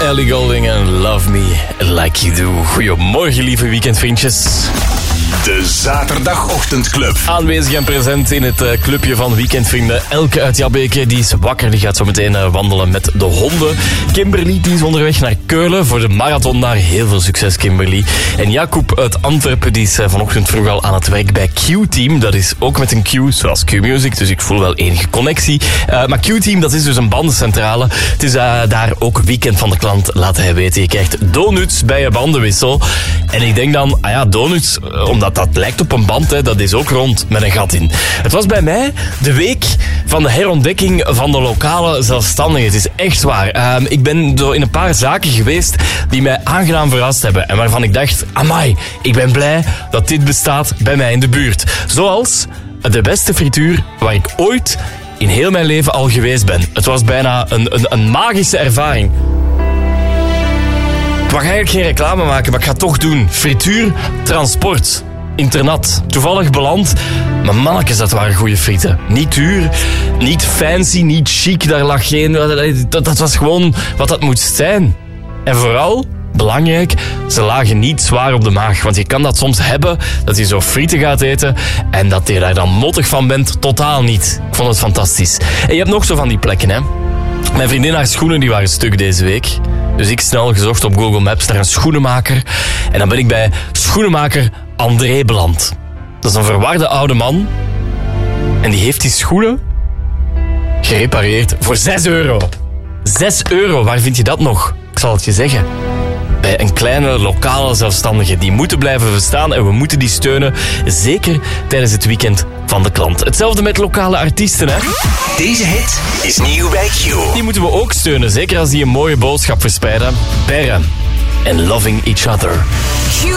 Ellie Goulding en Love Me Like You Do. Goedemorgen, lieve weekendvriendjes. De Zaterdagochtendclub. Aanwezig en present in het clubje van weekendvrienden. Elke uit Jabbeke, die is wakker. Die gaat zo meteen wandelen met de honden. Kimberly, die is onderweg naar Keulen voor de marathon daar. Heel veel succes, Kimberly. En Jacob uit Antwerpen, die is vanochtend vroeg al aan het werk bij Q-Team. Dat is ook met een Q, zoals Q-Music. Dus ik voel wel enige connectie. Maar Q-Team, dat is dus een bandencentrale. Het is daar ook weekend van de klant, laat hij weten. Je krijgt donuts bij je bandenwissel. En ik denk dan, donuts, omdat dat lijkt op een band, hè, dat is ook rond met een gat in. Het was bij mij de week van de herontdekking van de lokale zelfstandigen. Het is echt waar. Ik ben zo in een paar zaken geweest die mij aangenaam verrast hebben. En waarvan ik dacht, amai, ik ben blij dat dit bestaat bij mij in de buurt. Zoals de beste frituur waar ik ooit in heel mijn leven al geweest ben. Het was bijna een magische ervaring. Ik mag eigenlijk geen reclame maken, maar ik ga het toch doen. Frituur Transport. Internat. Toevallig beland. Maar mannetjes, dat waren goede frieten. Niet duur, niet fancy, niet chic. Daar lag geen... Dat was gewoon wat dat moest zijn. En vooral, belangrijk, ze lagen niet zwaar op de maag. Want je kan dat soms hebben, dat je zo frieten gaat eten en dat je daar dan mottig van bent. Totaal niet. Ik vond het fantastisch. En je hebt nog zo van die plekken, hè. Mijn vriendin haar schoenen die waren stuk deze week. Dus ik snel gezocht op Google Maps naar een schoenenmaker. En dan ben ik bij schoenenmaker André beland. Dat is een verwarde oude man. En die heeft die schoenen gerepareerd voor €6. €6, waar vind je dat nog? Ik zal het je zeggen. Bij een kleine lokale zelfstandige. Die moeten blijven bestaan en we moeten die steunen. Zeker tijdens het weekend van de klant. Hetzelfde met lokale artiesten, hè. Deze hit is nieuw bij Q. Die moeten we ook steunen. Zeker als die een mooie boodschap verspreiden. Perren en Loving Each Other.